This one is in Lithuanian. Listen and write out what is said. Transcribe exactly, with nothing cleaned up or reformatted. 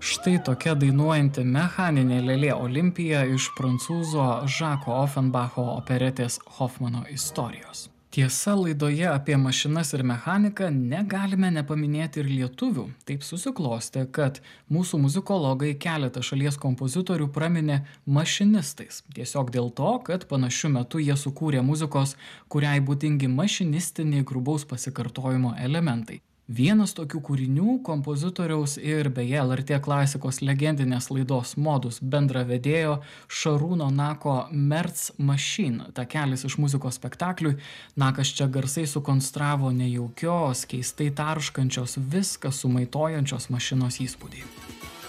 Štai tokia dainuojanti mechaninė lėlė Olimpija iš prancūzo Žako Ofenbacho operetės Hofmano istorijos. Tiesa, laidoje apie mašinas ir mechaniką negalime nepaminėti ir lietuvių. Taip susiklostė, kad mūsų muzikologai keletą šalies kompozitorių praminė mašinistais. Tiesiog dėl to, kad panašiu metu jie sukūrė muzikos, kuriai būdingi mašinistiniai grubaus pasikartojimo elementai. Vienas tokių kūrinių kompozitoriaus ir beje L R T klasikos legendinės laidos Modus bendravedėjo Šarūno Nako Merc Machine, takelis iš muzikos spektakliui. Nakas čia garsai sukonstravo nejaukios, keistai tarškančios, viską sumaitojančios mašinos įspūdį.